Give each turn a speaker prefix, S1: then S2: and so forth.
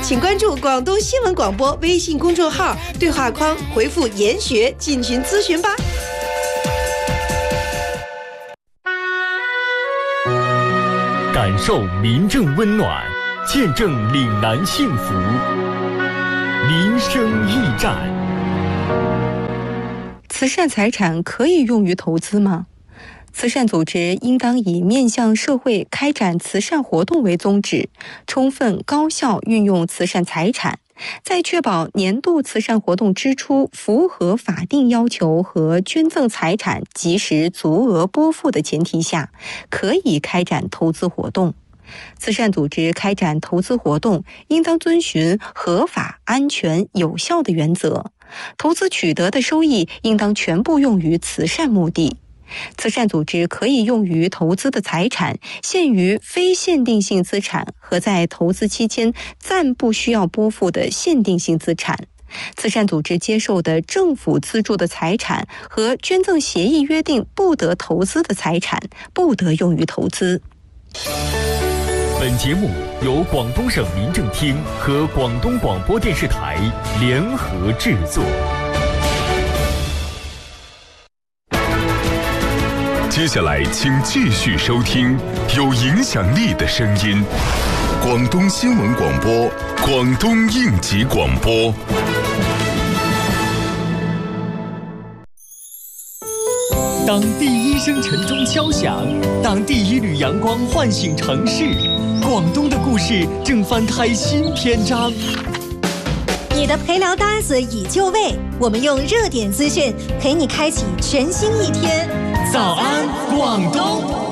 S1: 请关注广东新闻广播微信公众号，对话框回复研学进群咨询吧。
S2: 感受民政温暖，见证岭南幸福。民生驿站。
S3: 慈善财产可以用于投资吗？慈善组织应当以面向社会开展慈善活动为宗旨，充分高效运用慈善财产，在确保年度慈善活动支出符合法定要求和捐赠财产及时足额拨付的前提下，可以开展投资活动。慈善组织开展投资活动应当遵循合法、安全、有效的原则，投资取得的收益应当全部用于慈善目的。慈善组织可以用于投资的财产限于非限定性资产和在投资期间暂不需要拨付的限定性资产。慈善组织接受的政府资助的财产和捐赠协议约定不得投资的财产不得用于投资。
S2: 本节目由广东省民政厅和广东广播电视台联合制作。
S4: 接下来请继续收听有影响力的声音，广东新闻广播，广东应急广播。
S2: 当第一声晨钟敲响，当第一缕阳光唤醒城市，广东的故事正翻开新篇章。
S5: 你的陪聊搭子已就位，我们用热点资讯陪你开启全新一天。
S2: 早安，广东。